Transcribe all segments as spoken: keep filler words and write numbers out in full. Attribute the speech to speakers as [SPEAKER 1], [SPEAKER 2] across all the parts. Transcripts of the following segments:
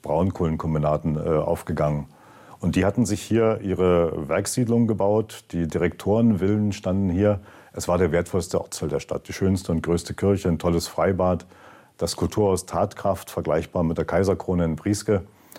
[SPEAKER 1] Braunkohlenkombinaten äh, aufgegangen. Und die hatten sich hier ihre Werkssiedlung gebaut, die Direktorenvillen standen hier. Es war der wertvollste Ortsteil der Stadt, die schönste und größte Kirche, ein tolles Freibad, das Kulturhaus Tatkraft, vergleichbar mit der Kaiserkrone in Brieske.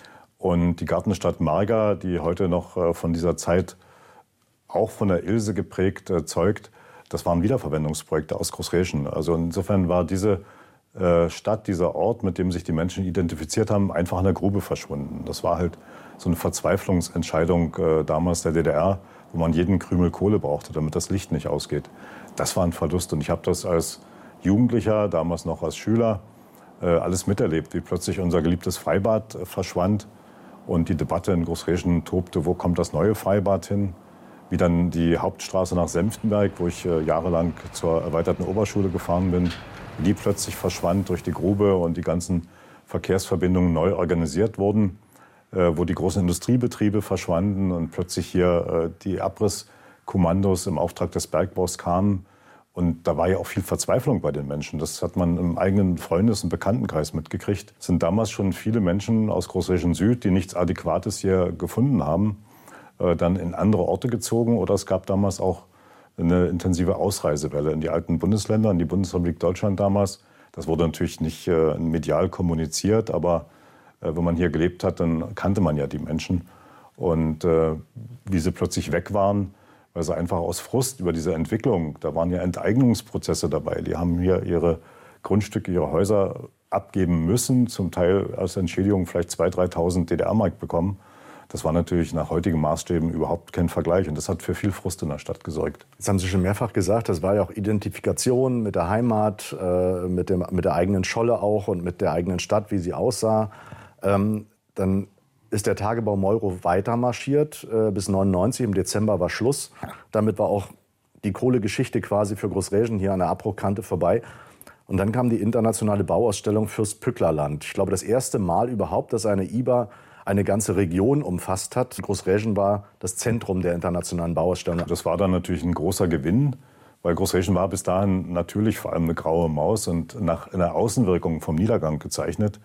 [SPEAKER 1] Und die Gartenstadt Marga, die heute noch äh, von dieser Zeit auch von der Ilse geprägt äh, zeugt, das waren Wiederverwendungsprojekte aus Großräschen. Also insofern war diese äh, Stadt, dieser Ort, mit dem sich die Menschen identifiziert haben, einfach in der Grube verschwunden. Das war halt so eine Verzweiflungsentscheidung äh, damals der D D R, wo man jeden Krümel Kohle brauchte, damit das Licht nicht ausgeht. Das war ein Verlust. Und ich habe das als Jugendlicher, damals noch als Schüler, äh, alles miterlebt, wie plötzlich unser geliebtes Freibad äh, verschwand und die Debatte in Großräschen tobte, wo kommt das neue Freibad hin? Wie dann die Hauptstraße nach Senftenberg, wo ich äh, jahrelang zur erweiterten Oberschule gefahren bin, wie die plötzlich verschwand durch die Grube und die ganzen Verkehrsverbindungen neu organisiert wurden, äh, wo die großen Industriebetriebe verschwanden und plötzlich hier äh, die Abrisskommandos im Auftrag des Bergbaus kamen. Und da war ja auch viel Verzweiflung bei den Menschen. Das hat man im eigenen Freundes- und Bekanntenkreis mitgekriegt. Es sind damals schon viele Menschen aus Großräschen Süd, die nichts Adäquates hier gefunden haben, dann in andere Orte gezogen. Oder es gab damals auch eine intensive Ausreisewelle in die alten Bundesländer, in die Bundesrepublik Deutschland damals. Das wurde natürlich nicht äh, medial kommuniziert, aber äh, wenn man hier gelebt hat, dann kannte man ja die Menschen. Und äh, wie sie plötzlich weg waren, weil sie einfach aus Frust über diese Entwicklung, da waren ja Enteignungsprozesse dabei. Die haben hier ihre Grundstücke, ihre Häuser abgeben müssen, zum Teil als Entschädigung vielleicht zweitausend, dreitausend D D R-Mark bekommen. Das war natürlich nach heutigen Maßstäben überhaupt kein Vergleich. Und das hat für viel Frust in der Stadt gesorgt.
[SPEAKER 2] Das haben Sie schon mehrfach gesagt, das war ja auch Identifikation mit der Heimat, äh, mit, dem, mit der eigenen Scholle auch und mit der eigenen Stadt, wie sie aussah. Ähm, dann ist der Tagebau Meuro weiter marschiert äh, bis neunundneunzig. Im Dezember war Schluss. Damit war auch die Kohlegeschichte quasi für Großräschen hier an der Abbruchkante vorbei. Und dann kam die internationale Bauausstellung Fürstpücklerland. Ich glaube, das erste Mal überhaupt, dass eine I B A eine ganze Region umfasst hat. Großräschen war das Zentrum der internationalen Bauausstellung.
[SPEAKER 1] Das war dann natürlich ein großer Gewinn, weil Großräschen war bis dahin natürlich vor allem eine graue Maus und nach einer Außenwirkung vom Niedergang gezeichnet.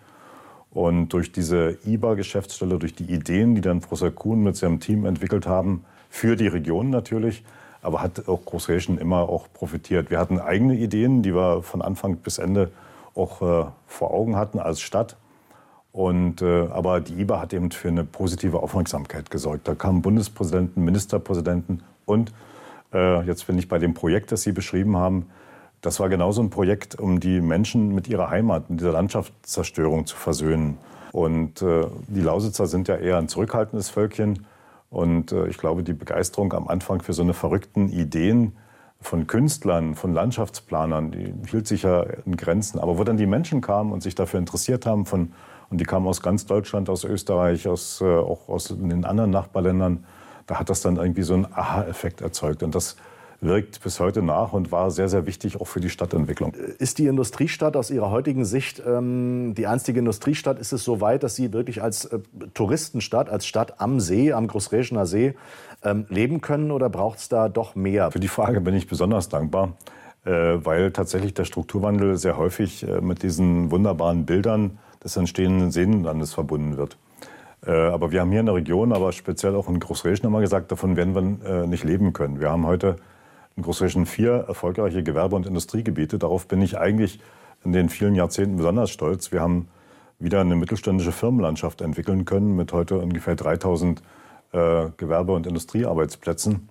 [SPEAKER 1] Und durch diese I B A-Geschäftsstelle, durch die Ideen, die dann Professor Kuhn mit seinem Team entwickelt haben, für die Region natürlich, aber hat auch Großräschen immer auch profitiert. Wir hatten eigene Ideen, die wir von Anfang bis Ende auch äh, vor Augen hatten als Stadt. Und, äh, aber die I B A hat eben für eine positive Aufmerksamkeit gesorgt. Da kamen Bundespräsidenten, Ministerpräsidenten und äh, jetzt bin ich bei dem Projekt, das Sie beschrieben haben. Das war genauso ein Projekt, um die Menschen mit ihrer Heimat, mit dieser Landschaftszerstörung zu versöhnen. Und äh, die Lausitzer sind ja eher ein zurückhaltendes Völkchen. Und äh, ich glaube, die Begeisterung am Anfang für so eine verrückten Ideen von Künstlern, von Landschaftsplanern, die hielt sich ja in Grenzen. Aber wo dann die Menschen kamen und sich dafür interessiert haben, von und die kamen aus ganz Deutschland, aus Österreich, aus, äh, auch aus den anderen Nachbarländern. Da hat das dann irgendwie so einen Aha-Effekt erzeugt. Und das wirkt bis heute nach und war sehr, sehr wichtig auch für die Stadtentwicklung.
[SPEAKER 2] Ist die Industriestadt aus Ihrer heutigen Sicht ähm, die einstige Industriestadt? Ist es so weit, dass sie wirklich als äh, Touristenstadt, als Stadt am See, am Großräschener See ähm, leben können? Oder braucht es da doch mehr?
[SPEAKER 1] Für die Frage bin ich besonders dankbar, äh, weil tatsächlich der Strukturwandel sehr häufig äh, mit diesen wunderbaren Bildern des entstehenden Seenlandes verbunden wird. Äh, aber wir haben hier in der Region, aber speziell auch in Großräschen immer gesagt, davon werden wir äh, nicht leben können. Wir haben heute in Großräschen vier erfolgreiche Gewerbe- und Industriegebiete. Darauf bin ich eigentlich in den vielen Jahrzehnten besonders stolz. Wir haben wieder eine mittelständische Firmenlandschaft entwickeln können mit heute ungefähr dreitausend äh, Gewerbe- und Industriearbeitsplätzen.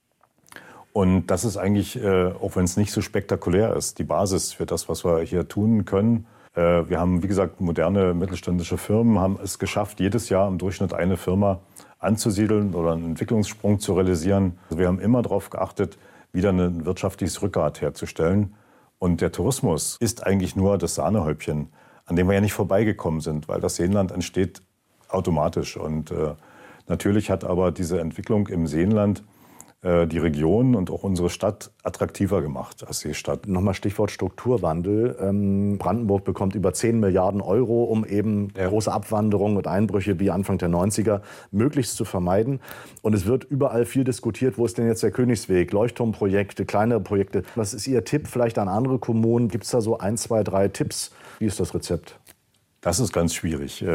[SPEAKER 1] Und das ist eigentlich, äh, auch wenn es nicht so spektakulär ist, die Basis für das, was wir hier tun können. Wir haben, wie gesagt, moderne mittelständische Firmen, haben es geschafft, jedes Jahr im Durchschnitt eine Firma anzusiedeln oder einen Entwicklungssprung zu realisieren. Also wir haben immer darauf geachtet, wieder ein wirtschaftliches Rückgrat herzustellen. Und der Tourismus ist eigentlich nur das Sahnehäubchen, an dem wir ja nicht vorbeigekommen sind, weil das Seenland entsteht automatisch. Und äh, natürlich hat aber diese Entwicklung im Seenland die Region und auch unsere Stadt attraktiver gemacht als Seestadt.
[SPEAKER 2] Nochmal Stichwort Strukturwandel. Ähm, Brandenburg bekommt über zehn Milliarden Euro, um eben ja. große Abwanderung und Einbrüche wie Anfang der neunziger möglichst zu vermeiden. Und es wird überall viel diskutiert, wo ist denn jetzt der Königsweg? Leuchtturmprojekte, kleinere Projekte. Was ist Ihr Tipp vielleicht an andere Kommunen? Gibt es da so ein, zwei, drei Tipps? Wie ist das Rezept?
[SPEAKER 1] Das ist ganz schwierig.